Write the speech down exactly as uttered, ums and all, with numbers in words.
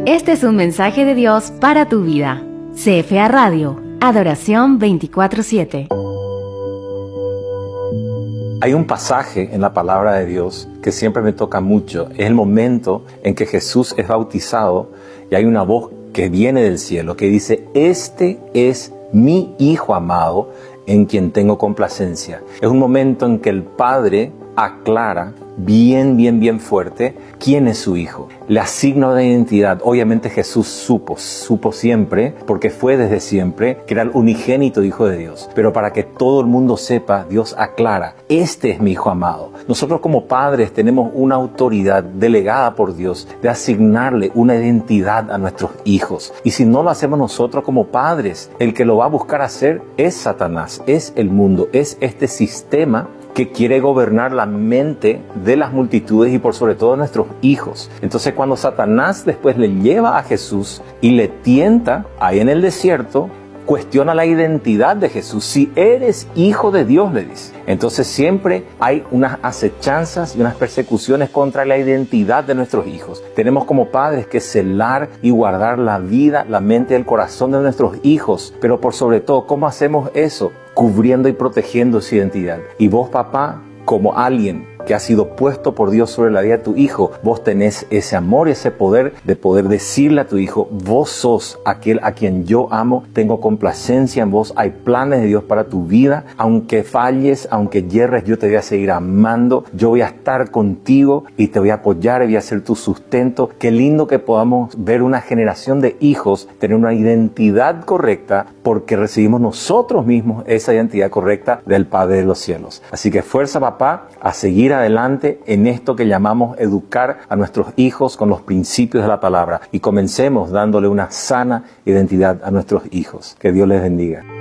Este es un mensaje de Dios para tu vida. C F A Radio, adoración veinticuatro siete. Hay un pasaje en la palabra de Dios que siempre me toca mucho. Es el momento en que Jesús es bautizado y hay una voz que viene del cielo que dice: este es mi Hijo amado en quien tengo complacencia. Es un momento en que el Padre aclara bien, bien, bien fuerte quién es su Hijo. Le asigna una identidad. Obviamente Jesús supo, supo siempre, porque fue desde siempre, que era el unigénito Hijo de Dios. Pero para que todo el mundo sepa, Dios aclara: este es mi Hijo amado. Nosotros como padres tenemos una autoridad delegada por Dios de asignarle una identidad a nuestros hijos. Y si no lo hacemos nosotros como padres, el que lo va a buscar hacer es Satanás, es el mundo, es este sistema que quiere gobernar la mente de las multitudes y por sobre todo de nuestros hijos. Entonces cuando Satanás después le lleva a Jesús y le tienta ahí en el desierto, cuestiona la identidad de Jesús. Si eres hijo de Dios, le dice. Entonces siempre hay unas acechanzas y unas persecuciones contra la identidad de nuestros hijos. Tenemos como padres que celar y guardar la vida, la mente y el corazón de nuestros hijos. Pero por sobre todo, ¿cómo hacemos eso? Cubriendo y protegiendo su identidad. Y vos, papá, como alguien que ha sido puesto por Dios sobre la vida de tu hijo, vos tenés ese amor y ese poder de poder decirle a tu hijo: vos sos aquel a quien yo amo, tengo complacencia en vos, hay planes de Dios para tu vida, aunque falles, aunque yerres, yo te voy a seguir amando, yo voy a estar contigo y te voy a apoyar y voy a ser tu sustento. Qué lindo que podamos ver una generación de hijos tener una identidad correcta, porque recibimos nosotros mismos esa identidad correcta del Padre de los cielos. Así que fuerza, papá, a seguir adelante en esto que llamamos educar a nuestros hijos con los principios de la palabra, y comencemos dándole una sana identidad a nuestros hijos. Que Dios les bendiga.